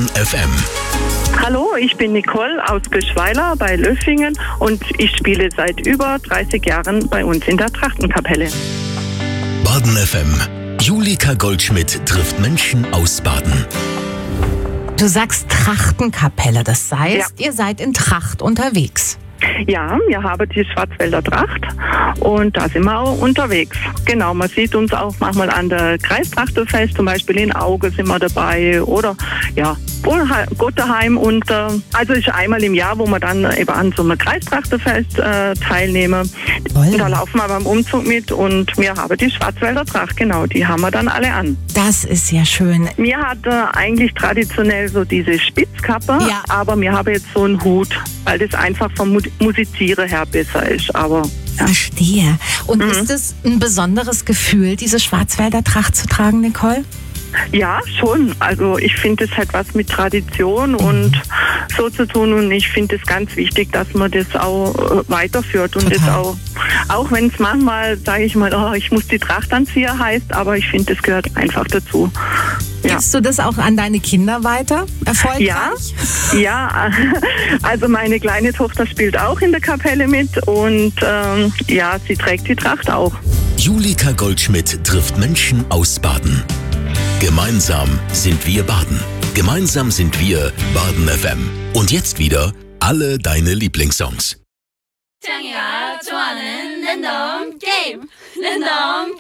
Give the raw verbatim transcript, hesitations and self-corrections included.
Baden F M. Hallo, ich bin Nicole aus Göschweiler bei Löffingen und ich spiele seit über dreißig Jahren bei uns in der Trachtenkapelle. Baden F M. Julika Goldschmidt trifft Menschen aus Baden. Du sagst Trachtenkapelle, das heißt, Ja. ihr seid in Tracht unterwegs. Ja, wir haben die Schwarzwälder Tracht und da sind wir auch unterwegs. Genau, man sieht uns auch manchmal an der Kreistrachterfest, zum Beispiel in Auge sind wir dabei oder ja, Gotterheim und äh, also ist einmal im Jahr, wo wir dann eben an so einem Kreistrachterfest äh, teilnehmen. Toll. Und da laufen wir beim Umzug mit und wir haben die Schwarzwälder Tracht, genau, die haben wir dann alle an. Das ist ja schön. Wir hatten eigentlich traditionell so diese Spitzkappe, Ja. aber wir haben jetzt so einen Hut, weil das einfach vom Mu- Musizieren her besser ist. Aber ja. Verstehe. Und ist es ein besonderes Gefühl, diese Schwarzwälder Tracht zu tragen, Nicole? Ja, schon. Also ich finde, es hat was mit Tradition und so zu tun und ich finde es ganz wichtig, dass man das auch äh, weiterführt und Total. das auch, auch wenn es manchmal, sage ich mal, oh, ich muss die Tracht anziehen heißt, aber ich finde, das gehört einfach dazu. Ja. Gibst du das auch an deine Kinder weiter? Erfolgreich? Ja, ja, also meine kleine Tochter spielt auch in der Kapelle mit und ähm, ja, sie trägt die Tracht auch. Julika Goldschmidt trifft Menschen aus Baden. Gemeinsam sind wir Baden. Gemeinsam sind wir Baden F M. Und jetzt wieder alle deine Lieblingssongs. 창이가 좋아하는 랜덤 게임 랜덤